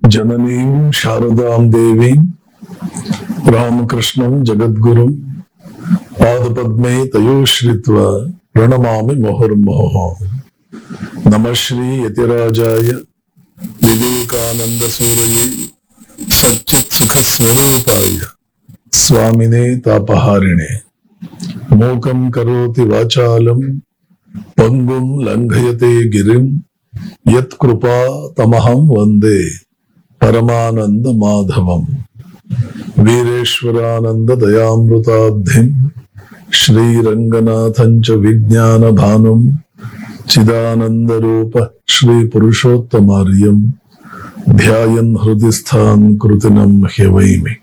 ಜನನೀಂ ಶಾರದಾಂ ದೇವೀಂ ರಾಮಕೃಷ್ಣಂ ಜಗದ್ಗುರುಂ ಪಾದಪದ್ಮೇ ತಯೋಶ್ರಿತ್ವ ಪ್ರಣಮಾಮಿ ಮುಹುರ್ಮುಹುಃ. ನಮಃ ಶ್ರೀ ಯತಿರಾಜಾಯ ವಿವೇಕಾನಂದ ಸೂರಯೇ ಸಚ್ಚಿತ್ ಸುಖ ಸ್ವರೂಪಾಯ ಸ್ವಾಮಿನೇ ತಾಪಹಾರಿಣೆ. ಮೂಕಂ ಕರೋತಿ ವಾಚಾಲಂ ಪಂಗುಂ ಲಂಘಯತೆ ಗಿರಿಂ ಯತ್ ಕೃಪಾ ತಮಹಂ ವಂದೇ ಪರಮಾನಂದ ಮಾಧವಂ. ವೀರೇಶ್ವರಾನಂದ ದಯಾಮೃತಾಬ್ಧಿಂ ಶ್ರೀರಂಗನಾಥಂಚ ವಿಜ್ಞಾನ ಭಾನುಂ ಚಿದಾನಂದ ರೂಪ ಶ್ರೀ ಪುರುಷೋತ್ತಮಾರ್ಯಂ ಧ್ಯಾಯನ್ ಹೃದಯ ಸ್ಥಾನ್ ಕೃತಿನಂ ಹ್ಯವೈಮಿ.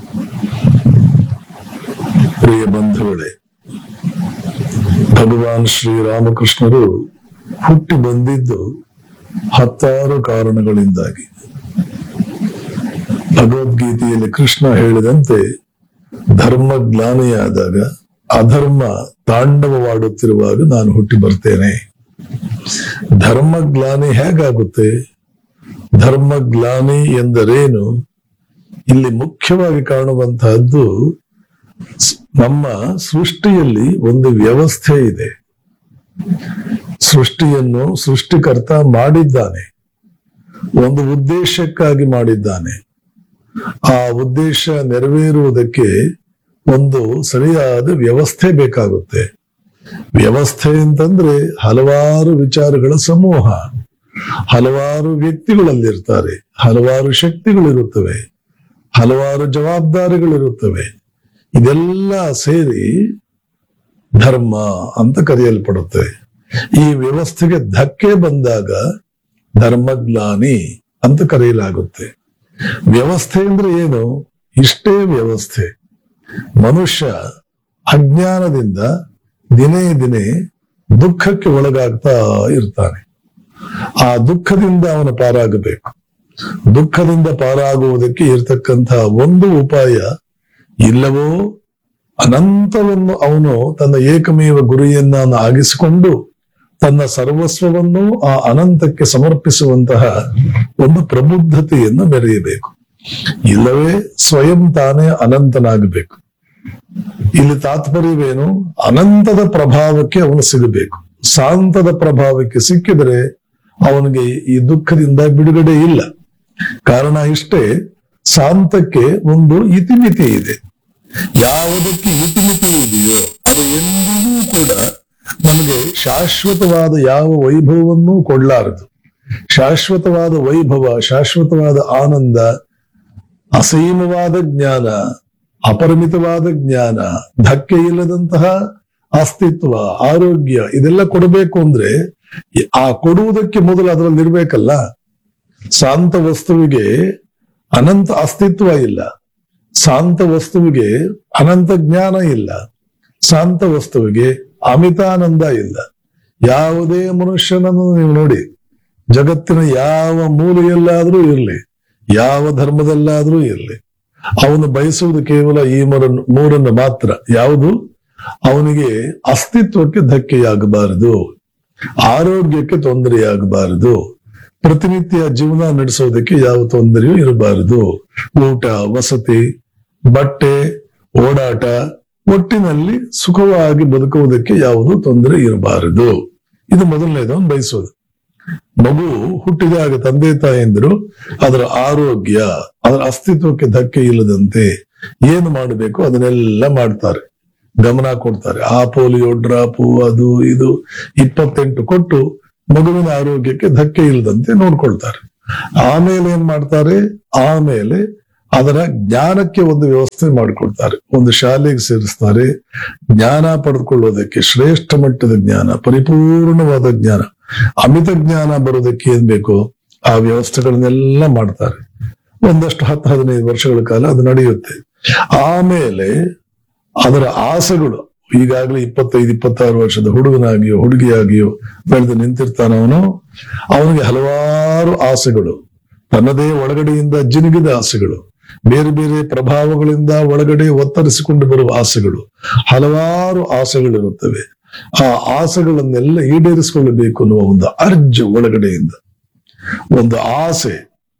ಪ್ರಿಯ ಬಂಧುಗಳೇ, ಭಗವಾನ್ ಶ್ರೀರಾಮಕೃಷ್ಣರು ಹುಟ್ಟಿ ಬಂದಿದ್ದು 10 ಕಾರಣಗಳಿಂದಾಗಿ. ಭಗವದ್ಗೀತೆಯಲ್ಲಿ ಕೃಷ್ಣ ಹೇಳಿದಂತೆ, ಧರ್ಮ ಗ್ಲಾನಿಯಾದಾಗ, ಅಧರ್ಮ ತಾಂಡವವಾಡುತ್ತಿರುವಾಗ ನಾನು ಹುಟ್ಟಿ ಬರ್ತೇನೆ. ಧರ್ಮ ಗ್ಲಾನಿ ಹೇಗಾಗುತ್ತೆ? ಧರ್ಮ ಗ್ಲಾನಿ ಎಂದರೇನು? ಇಲ್ಲಿ ಮುಖ್ಯವಾಗಿ ಕಾಣುವಂತಹದ್ದು, ನಮ್ಮ ಸೃಷ್ಟಿಯಲ್ಲಿ ಒಂದು ವ್ಯವಸ್ಥೆ ಇದೆ. ಸೃಷ್ಟಿಯನ್ನು ಸೃಷ್ಟಿಕರ್ತ ಮಾಡಿದ್ದಾನೆ, ಒಂದು ಉದ್ದೇಶಕ್ಕಾಗಿ ಮಾಡಿದ್ದಾನೆ. ಆ ಉದ್ದೇಶ ನೆರವೇರುವುದಕ್ಕೆ ಒಂದು ಸರಿಯಾದ ವ್ಯವಸ್ಥೆ ಬೇಕಾಗುತ್ತೆ. ವ್ಯವಸ್ಥೆ ಅಂತಂದ್ರೆ ಹಲವಾರು ವಿಚಾರಗಳ ಸಮೂಹ, ಹಲವಾರು ವ್ಯಕ್ತಿಗಳಲ್ಲಿರ್ತಾರೆ, ಹಲವಾರು ಶಕ್ತಿಗಳಿರುತ್ತವೆ, ಹಲವಾರು ಜವಾಬ್ದಾರಿಗಳಿರುತ್ತವೆ. ಇದೆಲ್ಲ ಸೇರಿ ಧರ್ಮ ಅಂತ ಕರೆಯಲ್ಪಡುತ್ತೆ. ಈ ವ್ಯವಸ್ಥೆಗೆ ಧಕ್ಕೆ ಬಂದಾಗ ಧರ್ಮಗ್ಲಾನಿ ಅಂತ ಕರೆಯಲಾಗುತ್ತೆ. ವ್ಯವಸ್ಥೆ ಅಂದ್ರೆ ಏನು? ಇಷ್ಟೇ ವ್ಯವಸ್ಥೆ. ಮನುಷ್ಯ ಅಜ್ಞಾನದಿಂದ ದಿನೇ ದಿನೇ ದುಃಖಕ್ಕೆ ಒಳಗಾಗ್ತಾ ಇರ್ತಾನೆ. ಆ ದುಃಖದಿಂದ ಅವನು ಪಾರಾಗಬೇಕು. ದುಃಖದಿಂದ ಪಾರಾಗುವುದಕ್ಕೆ ಇರತಕ್ಕಂತಹ ಒಂದು ಉಪಾಯ, ಇಲ್ಲವೋ ಅನಂತವನ್ನು ಅವನು ತನ್ನ ಏಕಮೇವ ಗುರಿಯನ್ನ ಆಗಿಸಿಕೊಂಡು ತನ್ನ ಸರ್ವಸ್ವವನ್ನು ಆ ಅನಂತಕ್ಕೆ ಸಮರ್ಪಿಸುವಂತಹ ಒಂದು ಪ್ರಬುದ್ಧತೆಯನ್ನು ಮೆರೆಯಬೇಕು. ಇಲ್ಲವೇ ಸ್ವಯಂ ತಾನೇ ಅನಂತನಾಗಬೇಕು. ಇಲ್ಲಿ ತಾತ್ಪರ್ಯವೇನು? ಅನಂತದ ಪ್ರಭಾವಕ್ಕೆ ಅವನು ಸಿಗಬೇಕು. ಶಾಂತದ ಪ್ರಭಾವಕ್ಕೆ ಸಿಕ್ಕಿದರೆ ಅವನಿಗೆ ಈ ದುಃಖದಿಂದ ಬಿಡುಗಡೆ ಇಲ್ಲ. ಕಾರಣ ಇಷ್ಟೇ, ಶಾಂತಕ್ಕೆ ಒಂದು ಇತಿಮಿತಿ ಇದೆ. ಯಾವುದಕ್ಕೆ ಇತಿಮಿತಿ ಇದೆಯೋ ಅದು ಎಂದಿಗೂ ಕೂಡ ನಮಗೆ ಶಾಶ್ವತವಾದ ಯಾವ ವೈಭವವನ್ನೂ ಕೊಡ್ಲಾರದು. ಶಾಶ್ವತವಾದ ವೈಭವ, ಶಾಶ್ವತವಾದ ಆನಂದ, ಅಸೀಮವಾದ ಜ್ಞಾನ, ಅಪರಿಮಿತವಾದ ಜ್ಞಾನ, ಧಕ್ಕೆ ಇಲ್ಲದಂತಹ ಅಸ್ತಿತ್ವ, ಆರೋಗ್ಯ, ಇದೆಲ್ಲ ಕೊಡಬೇಕು ಅಂದ್ರೆ ಆ ಕೊಡುವುದಕ್ಕೆ ಮೊದಲು ಅದರಲ್ಲಿ ಇರ್ಬೇಕಲ್ಲ. ಶಾಂತ ವಸ್ತುವಿಗೆ ಅನಂತ ಅಸ್ತಿತ್ವ ಇಲ್ಲ, ಶಾಂತ ವಸ್ತುವಿಗೆ ಅನಂತ ಜ್ಞಾನ ಇಲ್ಲ, ಶಾಂತ ವಸ್ತುವಿಗೆ ಅಮಿತಾನಂದ ಇಲ್ಲ. ಯಾವುದೇ ಮನುಷ್ಯನನ್ನು ನೀವು ನೋಡಿ, ಜಗತ್ತಿನ ಯಾವ ಮೂಲೆಯಲ್ಲಾದ್ರೂ ಇರಲಿ, ಯಾವ ಧರ್ಮದಲ್ಲಾದ್ರೂ ಇರಲಿ, ಅವನು ಬಯಸುವುದು ಕೇವಲ ಈ ಮೂರನ್ನು ಮಾತ್ರ. ಯಾವುದು? ಅವನಿಗೆ ಅಸ್ತಿತ್ವಕ್ಕೆ ಧಕ್ಕೆಯಾಗಬಾರದು, ಆರೋಗ್ಯಕ್ಕೆ ತೊಂದರೆಯಾಗಬಾರದು, ಪ್ರತಿನಿತ್ಯ ಜೀವನ ನಡೆಸೋದಕ್ಕೆ ಯಾವ ತೊಂದರೆಯೂ ಇರಬಾರದು, ಊಟ, ವಸತಿ, ಬಟ್ಟೆ, ಓಡಾಟ, ಒಟ್ಟಿನಲ್ಲಿ ಸುಖವಾಗಿ ಬದುಕುವುದಕ್ಕೆ ಯಾವುದೂ ತೊಂದರೆ ಇರಬಾರದು. ಇದು ಮೊದಲನೇದು ಅವನು ಬಯಸೋದು. ಮಗು ಹುಟ್ಟಿದಾಗ ತಂದೆ ತಾಯಂದಿರು ಅದರ ಆರೋಗ್ಯ, ಅದರ ಅಸ್ತಿತ್ವಕ್ಕೆ ಧಕ್ಕೆ ಇಲ್ಲದಂತೆ ಏನು ಮಾಡಬೇಕು ಅದನ್ನೆಲ್ಲ ಮಾಡ್ತಾರೆ, ಗಮನ ಕೊಡ್ತಾರೆ. ಆ ಪೋಲಿಯೋ ಡ್ರಾಪು, ಅದು ಇದು 28 ಕೊಟ್ಟು ಮಗುವಿನ ಆರೋಗ್ಯಕ್ಕೆ ಧಕ್ಕೆ ಇಲ್ಲದಂತೆ ನೋಡ್ಕೊಳ್ತಾರೆ. ಆಮೇಲೆ ಏನ್ ಮಾಡ್ತಾರೆ? ಆಮೇಲೆ ಅದರ ಜ್ಞಾನಕ್ಕೆ ಒಂದು ವ್ಯವಸ್ಥೆ ಮಾಡಿಕೊಡ್ತಾರೆ. ಒಂದು ಶಾಲೆಗೆ ಸೇರಿಸ್ತಾರೆ. ಜ್ಞಾನ ಪಡೆದುಕೊಳ್ಳೋದಕ್ಕೆ ಶ್ರೇಷ್ಠ ಮಟ್ಟದ ಜ್ಞಾನ, ಪರಿಪೂರ್ಣವಾದ ಜ್ಞಾನ, ಅಮಿತ ಜ್ಞಾನ ಬರೋದಕ್ಕೆ ಏನ್ ಬೇಕು ಆ ವ್ಯವಸ್ಥೆಗಳನ್ನೆಲ್ಲ ಮಾಡ್ತಾರೆ. ಒಂದಷ್ಟು 10-15 ವರ್ಷಗಳ ಕಾಲ ಅದು ನಡೆಯುತ್ತೆ. ಆಮೇಲೆ ಅದರ ಆಸೆಗಳು, ಈಗಾಗಲೇ 25-26 ವರ್ಷದ ಹುಡುಗನಾಗಿಯೋ ಹುಡುಗಿಯಾಗಿಯೋ ಬೆಳೆದು ನಿಂತಿರ್ತಾನವನು. ಅವನಿಗೆ ಹಲವಾರು ಆಸೆಗಳು, ತನ್ನದೇ ಒಳಗಡೆಯಿಂದ ಜಿನುಗಿದ ಆಸೆಗಳು, ಬೇರೆ ಬೇರೆ ಪ್ರಭಾವಗಳಿಂದ ಒಳಗಡೆ ಒತ್ತರಿಸಿಕೊಂಡು ಬರುವ ಆಸೆಗಳು, ಹಲವಾರು ಆಸೆಗಳಿರುತ್ತವೆ. ಆ ಆಸೆಗಳನ್ನೆಲ್ಲ ಈಡೇರಿಸಿಕೊಳ್ಳಬೇಕು ಅನ್ನುವ ಒಂದು ಅರ್ಜು ಒಳಗಡೆಯಿಂದ, ಒಂದು ಆಸೆ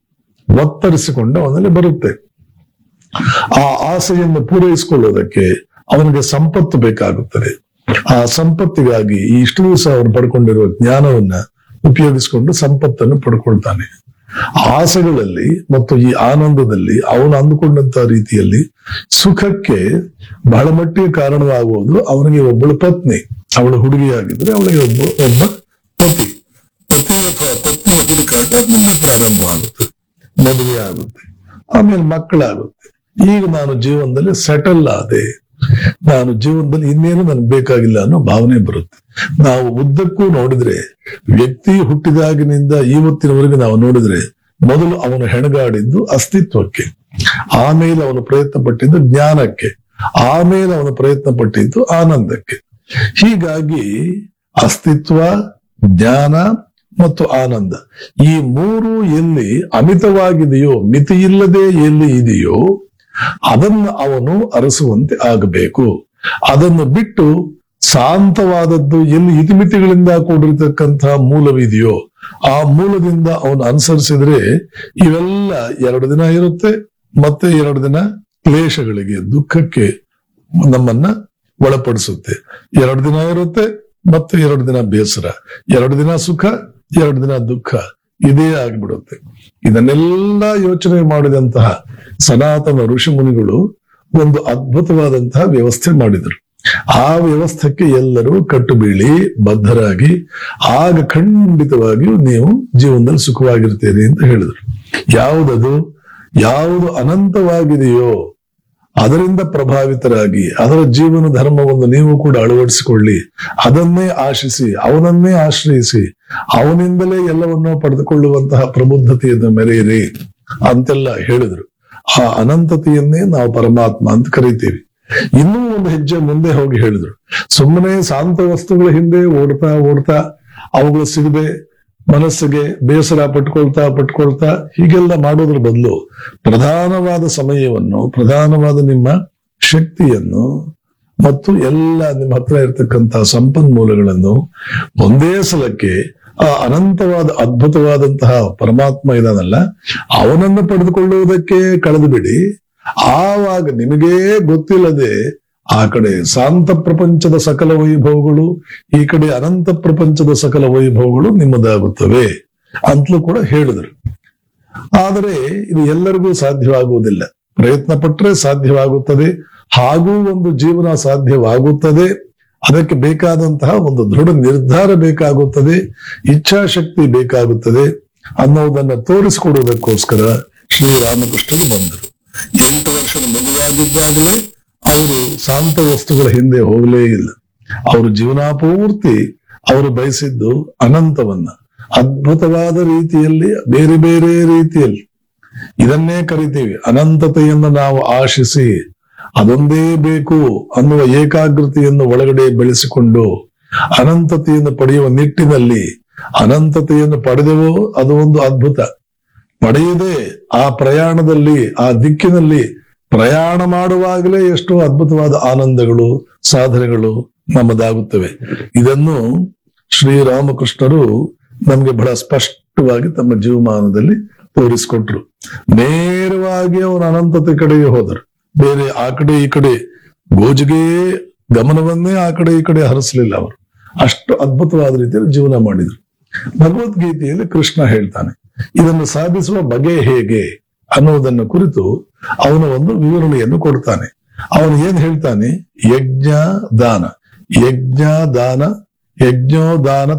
ಒತ್ತರಿಸಿಕೊಂಡು ಅವನಲ್ಲಿ ಬರುತ್ತೆ. ಆ ಆಸೆಯನ್ನು ಪೂರೈಸಿಕೊಳ್ಳುವುದಕ್ಕೆ ಅವನಿಗೆ ಸಂಪತ್ತು ಬೇಕಾಗುತ್ತದೆ. ಆ ಸಂಪತ್ತಿಗಾಗಿ ಇಷ್ಟು ದಿವಸ ಅವನು ಪಡ್ಕೊಂಡಿರುವ ಜ್ಞಾನವನ್ನ ಉಪಯೋಗಿಸಿಕೊಂಡು ಸಂಪತ್ತನ್ನು ಪಡ್ಕೊಳ್ತಾನೆ. ಆಸೆಗಳಲ್ಲಿ ಮತ್ತು ಈ ಆನಂದದಲ್ಲಿ ಅವನು ಅಂದುಕೊಂಡಂತ ರೀತಿಯಲ್ಲಿ ಸುಖಕ್ಕೆ ಬಹಳ ಮಟ್ಟಿಗೆ ಕಾರಣವಾಗುವುದು ಅವನಿಗೆ ಒಬ್ಬಳು ಪತ್ನಿ. ಅವಳು ಹುಡುಗಿಯಾಗಿದ್ರೆ ಅವಳಿಗೆ ಒಬ್ಬ ಪತಿ ಅಥವಾ ಪತ್ನಿಯ ಹುಡುಕಾಟ ಮುಂದೆ ಪ್ರಾರಂಭವಾಗುತ್ತೆ, ಮದುವೆ ಆಗುತ್ತೆ, ಆಮೇಲೆ ಮಕ್ಕಳಾಗುತ್ತೆ. ಈಗ ನಾನು ಜೀವನದಲ್ಲಿ ಸೆಟಲ್ ಆದೆ, ನಾನು ಜೀವನದಲ್ಲಿ ಇನ್ನೇನು ನನ್ಗೆ ಬೇಕಾಗಿಲ್ಲ ಅನ್ನೋ ಭಾವನೆ ಬರುತ್ತೆ. ನಾವು ಉದ್ದಕ್ಕೂ ನೋಡಿದ್ರೆ ವ್ಯಕ್ತಿ ಹುಟ್ಟಿದಾಗಿನಿಂದ ಇವತ್ತಿನವರೆಗೆ ನಾವು ನೋಡಿದ್ರೆ ಮೊದಲು ಅವನು ಹೆಣಗಾಡಿದ್ದು ಅಸ್ತಿತ್ವಕ್ಕೆ, ಆಮೇಲೆ ಅವನು ಪ್ರಯತ್ನ ಪಟ್ಟಿದ್ದು ಜ್ಞಾನಕ್ಕೆ, ಆಮೇಲೆ ಅವನು ಪ್ರಯತ್ನ ಪಟ್ಟಿದ್ದು ಆನಂದಕ್ಕೆ. ಹೀಗಾಗಿ ಅಸ್ತಿತ್ವ, ಜ್ಞಾನ ಮತ್ತು ಆನಂದ ಈ ಮೂರು ಎಲ್ಲಿ ಅಮಿತವಾಗಿದೆಯೋ, ಮಿತಿಯಿಲ್ಲದೆ ಎಲ್ಲಿ ಇದೆಯೋ ಅದನ್ನು ಅವನು ಅರಸುವಂತೆ ಆಗಬೇಕು. ಅದನ್ನು ಬಿಟ್ಟು ಶಾಂತವಾದದ್ದು ಎಲ್ಲಿ ಇತಿಮಿತಿಗಳಿಂದ ಕೂಡಿರ್ತಕ್ಕಂತಹ ಮೂಲವಿದೆಯೋ ಆ ಮೂಲದಿಂದ ಅವನು ಅನುಸರಿಸಿದ್ರೆ ಇವೆಲ್ಲ 2 ದಿನ ಇರುತ್ತೆ, ಮತ್ತೆ 2 ದಿನ ಕ್ಲೇಶಗಳಿಗೆ, ದುಃಖಕ್ಕೆ ನಮ್ಮನ್ನ ಒಳಪಡಿಸುತ್ತೆ. 2 ದಿನ ಇರುತ್ತೆ, ಮತ್ತೆ 2 ದಿನ ಬೇಸರ, 2 ದಿನ ಸುಖ, 2 ದಿನ ದುಃಖ, ಇದೇ ಆಗಿಬಿಡುತ್ತೆ. ಇದನ್ನೆಲ್ಲ ಯೋಚನೆ ಮಾಡಿದಂತಹ ಸನಾತನ ಋಷಿ ಮುನಿಗಳು ಒಂದು ಅದ್ಭುತವಾದಂತಹ ವ್ಯವಸ್ಥೆ ಮಾಡಿದರು. ಆ ವ್ಯವಸ್ಥೆಗೆ ಎಲ್ಲರೂ ಕಟ್ಟು ಬೀಳಿ ಬದ್ಧರಾಗಿ ಆಗ ಖಂಡಿತವಾಗಿಯೂ ನೀವು ಜೀವನದಲ್ಲಿ ಸುಖವಾಗಿರ್ತೀರಿ ಅಂತ ಹೇಳಿದ್ರು. ಯಾವುದು ಅನಂತವಾಗಿದೆಯೋ ಅದರಿಂದ ಪ್ರಭಾವಿತರಾಗಿ ಅದರ ಜೀವನ ಧರ್ಮವನ್ನು ನೀವು ಕೂಡ ಅಳವಡಿಸಿಕೊಳ್ಳಿ, ಅದನ್ನೇ ಆಶಿಸಿ, ಅವನನ್ನೇ ಆಶ್ರಯಿಸಿ, ಅವನಿಂದಲೇ ಎಲ್ಲವನ್ನೂ ಪಡೆದುಕೊಳ್ಳುವಂತಹ ಪ್ರಬುದ್ಧತೆಯನ್ನು ಮೆರೆಯಿರಿ ಅಂತೆಲ್ಲ ಹೇಳಿದ್ರು. ಆ ಅನಂತತೆಯನ್ನೇ ನಾವು ಪರಮಾತ್ಮ ಅಂತ ಕರಿತೀವಿ. ಇನ್ನೂ ಒಂದು ಹೆಜ್ಜೆ ಮುಂದೆ ಹೋಗಿ ಹೇಳಿದ್ರು, ಸುಮ್ಮನೆ ಶಾಂತ ವಸ್ತುಗಳ ಹಿಂದೆ ಓಡ್ತಾ ಅವುಗಳು ಸಿಗದೆ ಮನಸ್ಸಿಗೆ ಬೇಸರ ಪಟ್ಕೊಳ್ತಾ ಹೀಗೆಲ್ಲ ಮಾಡೋದ್ರ ಬದಲು ಪ್ರಧಾನವಾದ ಸಮಯವನ್ನು, ಪ್ರಧಾನವಾದ ನಿಮ್ಮ ಶಕ್ತಿಯನ್ನು ಮತ್ತು ಎಲ್ಲ ನಿಮ್ಮ ಹತ್ರ ಇರತಕ್ಕಂತಹ ಸಂಪನ್ಮೂಲಗಳನ್ನು ಒಂದೇ ಸಲಕ್ಕೆ ಆ ಅನಂತವಾದ ಅದ್ಭುತವಾದಂತಹ ಪರಮಾತ್ಮ ಇದಾನಲ್ಲ ಅವನನ್ನು ಪಡೆದುಕೊಳ್ಳುವುದಕ್ಕೆ ಕಳೆದು ಬಿಡಿ. ಆವಾಗ ನಿಮಗೇ ಗೊತ್ತಿಲ್ಲದೆ ಆ ಕಡೆ ಶಾಂತ ಪ್ರಪಂಚದ ಸಕಲ ವೈಭವಗಳು, ಈ ಕಡೆ ಅನಂತ ಪ್ರಪಂಚದ ಸಕಲ ವೈಭವಗಳು ನಿಮ್ಮದಾಗುತ್ತವೆ ಅಂತಲೂ ಕೂಡ ಹೇಳಿದ್ರು. ಆದರೆ ಇದು ಎಲ್ಲರಿಗೂ ಸಾಧ್ಯವಾಗುವುದಿಲ್ಲ. ಪ್ರಯತ್ನ ಪಟ್ಟರೆ ಸಾಧ್ಯವಾಗುತ್ತದೆ, ಹಾಗೂ ಒಂದು ಜೀವನ ಸಾಧ್ಯವಾಗುತ್ತದೆ. ಅದಕ್ಕೆ ಬೇಕಾದಂತಹ ಒಂದು ದೃಢ ನಿರ್ಧಾರ ಬೇಕಾಗುತ್ತದೆ, ಇಚ್ಛಾಶಕ್ತಿ ಬೇಕಾಗುತ್ತದೆ ಅನ್ನೋದನ್ನ ತೋರಿಸಿಕೊಡುವುದಕ್ಕೋಸ್ಕರ ಶ್ರೀರಾಮಕೃಷ್ಣರು ಬಂದರು. 8 ವರ್ಷದ ಮಗುವಾಗಿದ್ದಾಗಲೇ ಅವರು ಶಾಂತ ವಸ್ತುಗಳ ಹಿಂದೆ ಹೋಗಲೇ ಇಲ್ಲ. ಅವರು ಜೀವನಾಪೂರ್ತಿ ಅವರು ಬಯಸಿದ್ದು ಅನಂತವನ್ನ, ಅದ್ಭುತವಾದ ರೀತಿಯಲ್ಲಿ, ಬೇರೆ ಬೇರೆ ರೀತಿಯಲ್ಲಿ. ಇದನ್ನೇ ಕರಿತೀವಿ ಅನಂತತೆಯನ್ನು ನಾವು ಆಶಿಸಿ ಅದೊಂದೇ ಬೇಕು ಅನ್ನುವ ಏಕಾಗ್ರತೆಯನ್ನು ಒಳಗಡೆ ಬೆಳೆಸಿಕೊಂಡು ಅನಂತತೆಯನ್ನು ಪಡೆಯುವ ನಿಟ್ಟಿನಲ್ಲಿ, ಅನಂತತೆಯನ್ನು ಪಡೆದೆವೋ ಅದು ಒಂದು ಅದ್ಭುತ. ಪಡೆಯದೆ ಆ ಪ್ರಯಾಣದಲ್ಲಿ, ಆ ದಿಕ್ಕಿನಲ್ಲಿ ಪ್ರಯಾಣ ಮಾಡುವಾಗಲೇ ಎಷ್ಟೋ ಅದ್ಭುತವಾದ ಆನಂದಗಳು, ಸಾಧನೆಗಳು ನಮ್ಮದಾಗುತ್ತವೆ. ಇದನ್ನು ಶ್ರೀರಾಮಕೃಷ್ಣರು ನಮ್ಗೆ ಬಹಳ ಸ್ಪಷ್ಟವಾಗಿ ತಮ್ಮ ಜೀವಮಾನದಲ್ಲಿ ತೋರಿಸಿಕೊಟ್ರು. ನೇರವಾಗಿ ಅವರು ಅನಂತತೆ ಕಡೆಗೆ ಹೋದರು. ಬೇರೆ ಆ ಕಡೆ ಈ ಕಡೆ ಗೋಜಿಗೆ ಗಮನವನ್ನೇ ಆ ಕಡೆ ಈ ಕಡೆ ಹರಿಸಲಿಲ್ಲ. ಅವರು ಅಷ್ಟು ಅದ್ಭುತವಾದ ರೀತಿಯಲ್ಲಿ ಜೀವನ ಮಾಡಿದ್ರು. ಭಗವದ್ಗೀತೆಯಲ್ಲಿ ಕೃಷ್ಣ ಹೇಳ್ತಾನೆ, ಇದನ್ನು ಸಾಧಿಸುವ ಬಗೆ ಹೇಗೆ ಅನ್ನೋದನ್ನು ಕುರಿತು ಅವನ ಒಂದು ವಿವರಣೆಯನ್ನು ಕೊಡ್ತಾನೆ. ಅವನು ಏನ್ ಹೇಳ್ತಾನೆ, ಯಜ್ಞೋದಾನ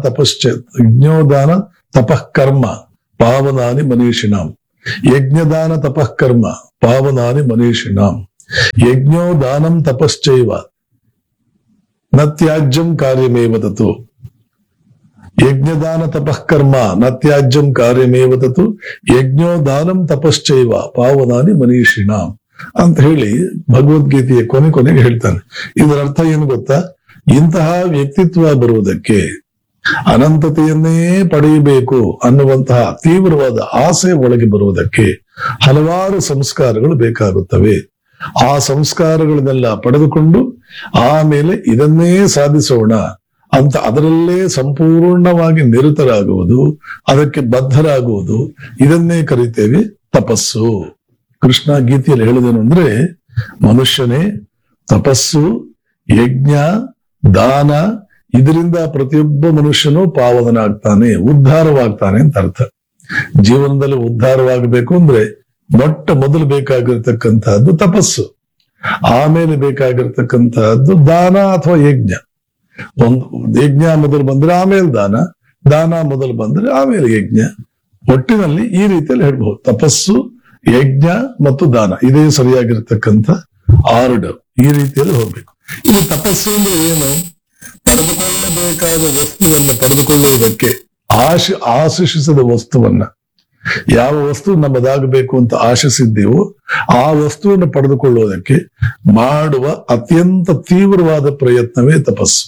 ತಪಃ ಕರ್ಮ ಪಾವನಾನಿ ಮನೀಷಿಣಾಂ. ಯಜ್ಞದಾನ ತಪಃ ಕರ್ಮ ಪಾವನಾನಿ ಮನೀಷಿಣಾಂ. ಯಜ್ಞೋದಾನಂ ತಪಶ್ಚೈವ ನ ತ್ಯಾಜ್ಯಂ ಕಾರ್ಯಮೇವ ತತು. ಯಜ್ಞದಾನ ತಪಃ ಕರ್ಮ ನ ತ್ಯಾಜ್ಯಂ ಕಾರ್ಯಮೇವ ತತು ಯಜ್ಞೋದಾನಂ ತಪಶ್ಚೈವ ಪಾವನಾನಿ ಮನೀಷಿಣಾಂ ಅಂತ ಹೇಳಿ ಭಗವದ್ಗೀತೆಯ ಕೊನೆಗೆ ಹೇಳ್ತಾನೆ. ಇದರ ಅರ್ಥ ಏನು ಗೊತ್ತಾ? ಇಂತಹ ವ್ಯಕ್ತಿತ್ವ ಬರುವುದಕ್ಕೆ, ಅನಂತತೆಯನ್ನೇ ಪಡೆಯಬೇಕು ಅನ್ನುವಂತಹ ತೀವ್ರವಾದ ಆಸೆ ಒಳಗೆ ಬರುವುದಕ್ಕೆ ಹಲವಾರು ಸಂಸ್ಕಾರಗಳು ಬೇಕಾಗುತ್ತವೆ. ಆ ಸಂಸ್ಕಾರಗಳನ್ನೆಲ್ಲ ಪಡೆದುಕೊಂಡು ಆಮೇಲೆ ಇದನ್ನೇ ಸಾಧಿಸೋಣ ಅಂತ ಅದರಲ್ಲೇ ಸಂಪೂರ್ಣವಾಗಿ ನಿರತರಾಗುವುದು, ಅದಕ್ಕೆ ಬದ್ಧರಾಗುವುದು, ಇದನ್ನೇ ಕರಿತೇವೆ ತಪಸ್ಸು. ಕೃಷ್ಣ ಗೀತೆಯಲ್ಲಿ ಹೇಳುದೇನು ಅಂದ್ರೆ, ಮನುಷ್ಯನೇ ತಪಸ್ಸು, ಯಜ್ಞ, ದಾನ, ಇದರಿಂದ ಪ್ರತಿಯೊಬ್ಬ ಮನುಷ್ಯನು ಪಾವನನಾಗ್ತಾನೆ, ಉದ್ಧಾರವಾಗ್ತಾನೆ ಅಂತ ಅರ್ಥ. ಜೀವನದಲ್ಲಿ ಉದ್ಧಾರವಾಗಬೇಕು ಅಂದ್ರೆ ಮೊಟ್ಟ ಮೊದಲು ಬೇಕಾಗಿರ್ತಕ್ಕಂತಹದ್ದು ತಪಸ್ಸು, ಆಮೇಲೆ ಬೇಕಾಗಿರ್ತಕ್ಕಂತಹದ್ದು ದಾನ ಅಥವಾ ಯಜ್ಞ. ಒಂದು ಯಜ್ಞ ಮೊದಲು ಬಂದ್ರೆ ಆಮೇಲೆ ದಾನ, ದಾನ ಮೊದಲು ಬಂದ್ರೆ ಆಮೇಲೆ ಯಜ್ಞ. ಒಟ್ಟಿನಲ್ಲಿ ಈ ರೀತಿಯಲ್ಲಿ ಹೇಳ್ಬಹುದು, ತಪಸ್ಸು, ಯಜ್ಞ ಮತ್ತು ದಾನ, ಇದೇ ಸರಿಯಾಗಿರ್ತಕ್ಕಂಥ ಆರ್ಡರ್. ಈ ರೀತಿಯಲ್ಲಿ ಹೋಗ್ಬೇಕು. ಈ ತಪಸ್ಸು ಅಂದ್ರೆ ಏನು? ಪಡೆದುಕೊಳ್ಳಬೇಕಾದ ವಸ್ತುವನ್ನು ಪಡೆದುಕೊಳ್ಳುವುದಕ್ಕೆ, ಆಶಿಸಿದ ವಸ್ತುವನ್ನ, ಯಾವ ವಸ್ತು ನಮ್ಮದಾಗಬೇಕು ಅಂತ ಆಶಿಸಿದ್ದೀವೋ ಆ ವಸ್ತುವನ್ನು ಪಡೆದುಕೊಳ್ಳುವುದಕ್ಕೆ ಮಾಡುವ ಅತ್ಯಂತ ತೀವ್ರವಾದ ಪ್ರಯತ್ನವೇ ತಪಸ್ಸು.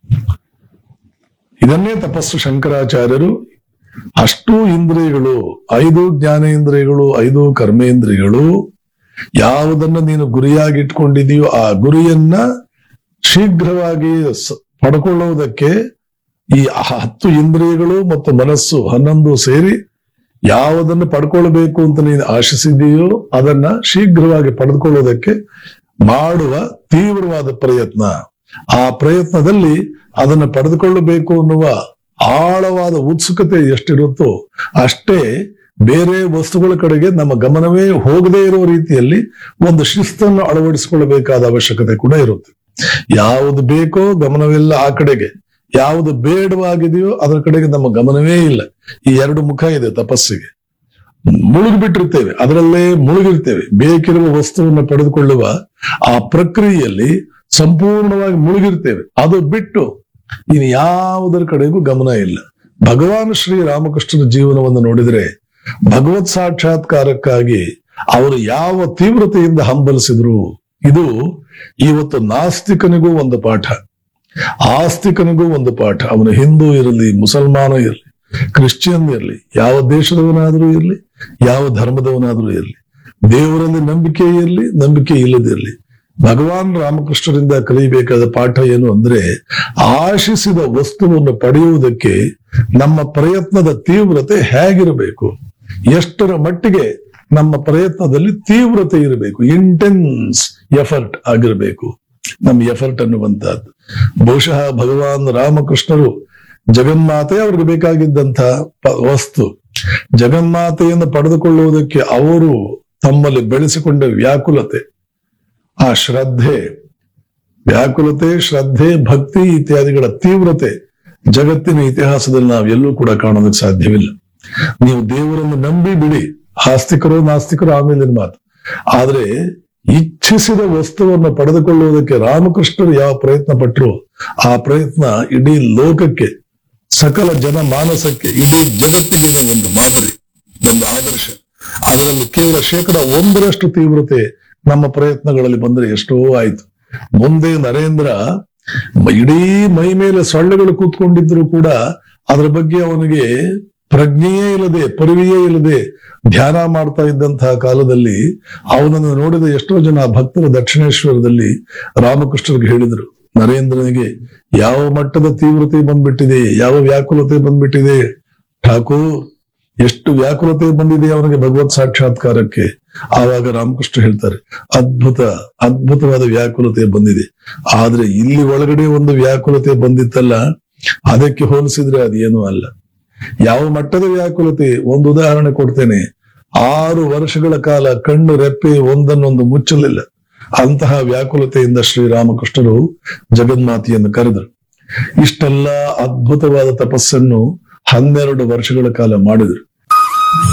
ಇದನ್ನೇ ತಪಸ್ಸು ಶಂಕರಾಚಾರ್ಯರು ಅಷ್ಟೂ ಇಂದ್ರಿಯಗಳು, 5 ಜ್ಞಾನೇಂದ್ರಿಯಗಳು, 5 ಕರ್ಮೇಂದ್ರಿಯಗಳು, ಯಾವುದನ್ನ ನೀನು ಗುರಿಯಾಗಿ ಇಟ್ಕೊಂಡಿದೆಯೋ ಆ ಗುರಿಯನ್ನ ಶೀಘ್ರವಾಗಿ ಪಡ್ಕೊಳ್ಳುವುದಕ್ಕೆ ಈ 10 ಇಂದ್ರಿಯಗಳು ಮತ್ತು ಮನಸ್ಸು 11 ಸೇರಿ ಯಾವುದನ್ನು ಪಡ್ಕೊಳ್ಬೇಕು ಅಂತ ನೀನು ಆಶಿಸಿದೆಯೋ ಅದನ್ನ ಶೀಘ್ರವಾಗಿ ಪಡೆದುಕೊಳ್ಳುವುದಕ್ಕೆ ಮಾಡುವ ತೀವ್ರವಾದ ಪ್ರಯತ್ನ. ಆ ಪ್ರಯತ್ನದಲ್ಲಿ ಅದನ್ನು ಪಡೆದುಕೊಳ್ಳಬೇಕು ಅನ್ನುವ ಆಳವಾದ ಉತ್ಸುಕತೆ ಎಷ್ಟಿರುತ್ತೋ ಅಷ್ಟೇ ಬೇರೆ ವಸ್ತುಗಳ ಕಡೆಗೆ ನಮ್ಮ ಗಮನವೇ ಹೋಗದೇ ಇರೋ ರೀತಿಯಲ್ಲಿ ಒಂದು ಶಿಸ್ತನ್ನು ಅಳವಡಿಸಿಕೊಳ್ಳಬೇಕಾದ ಅವಶ್ಯಕತೆ ಕೂಡ ಇರುತ್ತೆ. ಯಾವುದು ಬೇಕೋ ಗಮನವೆಲ್ಲ ಆ ಕಡೆಗೆ, ಯಾವುದು ಬೇಡವಾಗಿದೆಯೋ ಅದರ ಕಡೆಗೆ ನಮ್ಮ ಗಮನವೇ ಇಲ್ಲ. ಈ 2 ಮುಖ ಇದೆ ತಪಸ್ಸಿಗೆ. ಮುಳುಗಿಬಿಟ್ಟಿರ್ತೇವೆ, ಅದರಲ್ಲೇ ಮುಳುಗಿರ್ತೇವೆ. ಬೇಕಿರುವ ವಸ್ತುವನ್ನು ಪಡೆದುಕೊಳ್ಳುವ ಆ ಪ್ರಕ್ರಿಯೆಯಲ್ಲಿ ಸಂಪೂರ್ಣವಾಗಿ ಮುಳುಗಿರ್ತೇವೆ. ಅದು ಬಿಟ್ಟು ಇನ್ನು ಯಾವುದರ ಕಡೆಗೂ ಗಮನ ಇಲ್ಲ. ಭಗವಾನ್ ಶ್ರೀ ರಾಮಕೃಷ್ಣರ ಜೀವನವನ್ನು ನೋಡಿದರೆ ಭಗವತ್ ಸಾಕ್ಷಾತ್ಕಾರಕ್ಕಾಗಿ ಅವರು ಯಾವ ತೀವ್ರತೆಯಿಂದ ಹಂಬಲಿಸಿದ್ರು. ಇದು ಇವತ್ತು ನಾಸ್ತಿಕನಿಗೂ ಒಂದು ಪಾಠ, ಆಸ್ತಿಕನಿಗೂ ಒಂದು ಪಾಠ. ಅವನು ಹಿಂದೂ ಇರಲಿ, ಮುಸಲ್ಮಾನ ಇರಲಿ, ಕ್ರಿಶ್ಚಿಯನ್ ಇರಲಿ, ಯಾವ ದೇಶದವನಾದ್ರೂ ಇರಲಿ, ಯಾವ ಧರ್ಮದವನಾದ್ರೂ ಇರಲಿ, ದೇವರಲ್ಲಿ ನಂಬಿಕೆ ಇರಲಿ, ನಂಬಿಕೆ ಇಲ್ಲದಿರಲಿ, ಭಗವಾನ್ ರಾಮಕೃಷ್ಣರಿಂದ ಕಲಿಯಬೇಕಾದ ಪಾಠ ಏನು ಅಂದ್ರೆ, ಆಶಿಸಿದ ವಸ್ತುವನ್ನು ಪಡೆಯುವುದಕ್ಕೆ ನಮ್ಮ ಪ್ರಯತ್ನದ ತೀವ್ರತೆ ಹೇಗಿರಬೇಕು, ಎಷ್ಟರ ಮಟ್ಟಿಗೆ ನಮ್ಮ ಪ್ರಯತ್ನದಲ್ಲಿ ತೀವ್ರತೆ ಇರಬೇಕು, ಇಂಟೆನ್ಸ್ ಎಫರ್ಟ್ ಆಗಿರಬೇಕು ನಮ್ಮ ಎಫರ್ಟ್ ಅನ್ನುವಂತಹದ್ದು. ಬಹುಶಃ ಭಗವಾನ್ ರಾಮಕೃಷ್ಣರು ಜಗನ್ಮಾತೆ ಅವ್ರಿಗೆ ಬೇಕಾಗಿದ್ದಂತ ವಸ್ತು, ಜಗನ್ಮಾತೆಯನ್ನು ಪಡೆದುಕೊಳ್ಳುವುದಕ್ಕೆ ಅವರು ತಮ್ಮಲ್ಲಿ ಬೆಳೆಸಿಕೊಂಡ ವ್ಯಾಕುಲತೆ, ಆ ವ್ಯಾಕುಲತೆ, ಶ್ರದ್ಧೆ, ಭಕ್ತಿ ಇತ್ಯಾದಿಗಳ ತೀವ್ರತೆ ಜಗತ್ತಿನ ಇತಿಹಾಸದಲ್ಲಿ ನಾವು ಎಲ್ಲೂ ಕೂಡ ಕಾಣೋದಕ್ಕೆ ಸಾಧ್ಯವಿಲ್ಲ. ನೀವು ದೇವರನ್ನು ನಂಬಿ ಬಿಡಿ, ಆಸ್ತಿಕರು ನಾಸ್ತಿಕರು ಆಮೇಲಿನ ಮಾತು. ಆದ್ರೆ ಇಚ್ಛಿಸಿದ ವಸ್ತುವನ್ನು ಪಡೆದುಕೊಳ್ಳುವುದಕ್ಕೆ ರಾಮಕೃಷ್ಣರು ಯಾವ ಪ್ರಯತ್ನ ಪಟ್ಟರು, ಆ ಪ್ರಯತ್ನ ಇಡೀ ಲೋಕಕ್ಕೆ, ಸಕಲ ಜನ ಮಾನಸಕ್ಕೆ, ಇಡೀ ಜಗತ್ತಿಗೆ ಒಂದು ಮಾದರಿ, ಒಂದು ಆದರ್ಶ. ಅದರಲ್ಲಿ ಕೇವಲ 1% ತೀವ್ರತೆ ನಮ್ಮ ಪ್ರಯತ್ನಗಳಲ್ಲಿ ಬಂದ್ರೆ ಎಷ್ಟೋ ಆಯ್ತು. ಮುಂದೆ ನರೇಂದ್ರ ಇಡೀ ಮೈ ಮೇಲೆ ಸೊಳ್ಳೆಗಳು ಕೂತ್ಕೊಂಡಿದ್ರು ಕೂಡ ಅದರ ಬಗ್ಗೆ ಅವನಿಗೆ ಪ್ರಜ್ಞೆಯೇ ಇಲ್ಲದೆ, ಪರಿವೆಯೇ ಇಲ್ಲದೆ ಧ್ಯಾನ ಮಾಡ್ತಾ ಇದ್ದಂತಹ ಕಾಲದಲ್ಲಿ ಅವನನ್ನು ನೋಡಿದ ಎಷ್ಟೋ ಜನ ಭಕ್ತರ ದಕ್ಷಿಣೇಶ್ವರದಲ್ಲಿ ರಾಮಕೃಷ್ಣರಿಗೆ ಹೇಳಿದ್ರು, ನರೇಂದ್ರನಿಗೆ ಯಾವ ಮಟ್ಟದ ತೀವ್ರತೆ ಬಂದ್ಬಿಟ್ಟಿದೆ, ಯಾವ ವ್ಯಾಕುಲತೆ ಬಂದ್ಬಿಟ್ಟಿದೆ ಠಾಕೂರ್, ಎಷ್ಟು ವ್ಯಾಕುಲತೆ ಬಂದಿದೆ ಅವನಿಗೆ ಭಗವತ್ ಸಾಕ್ಷಾತ್ಕಾರಕ್ಕೆ. ಆವಾಗ ರಾಮಕೃಷ್ಣ ಹೇಳ್ತಾರೆ, ಅದ್ಭುತವಾದ ವ್ಯಾಕುಲತೆ ಬಂದಿದೆ. ಆದ್ರೆ ಇಲ್ಲಿ ಒಳಗಡೆ ಒಂದು ವ್ಯಾಕುಲತೆ ಬಂದಿತ್ತಲ್ಲ, ಅದಕ್ಕೆ ಹೋಲಿಸಿದ್ರೆ ಅದೇನೂ ಅಲ್ಲ. ಯಾವ ಮಟ್ಟದ ವ್ಯಾಕುಲತೆ, ಒಂದು ಉದಾಹರಣೆ ಕೊಡ್ತೇನೆ. 6 ವರ್ಷಗಳ ಕಾಲ ಕಣ್ಣು ರೆಪ್ಪೆ ಒಂದನ್ನೊಂದು ಮುಚ್ಚಲಿಲ್ಲ. ಅಂತಹ ವ್ಯಾಕುಲತೆಯಿಂದ ಶ್ರೀರಾಮಕೃಷ್ಣರು ಜಗನ್ಮಾತೆಯನ್ನು ಕರೆದರು. ಇಷ್ಟೆಲ್ಲ ಅದ್ಭುತವಾದ ತಪಸ್ಸನ್ನು 12 ವರ್ಷಗಳ ಕಾಲ ಮಾಡಿದರು.